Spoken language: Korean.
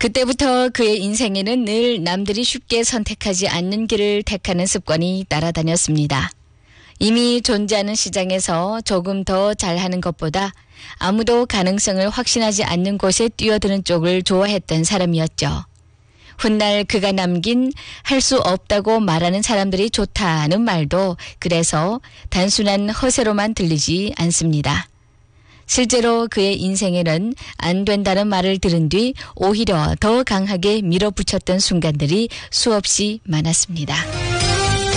그때부터 그의 인생에는 늘 남들이 쉽게 선택하지 않는 길을 택하는 습관이 따라다녔습니다. 이미 존재하는 시장에서 조금 더 잘하는 것보다 아무도 가능성을 확신하지 않는 곳에 뛰어드는 쪽을 좋아했던 사람이었죠. 훗날 그가 남긴 할 수 없다고 말하는 사람들이 좋다는 말도 그래서 단순한 허세로만 들리지 않습니다. 실제로 그의 인생에는 안 된다는 말을 들은 뒤 오히려 더 강하게 밀어붙였던 순간들이 수없이 많았습니다.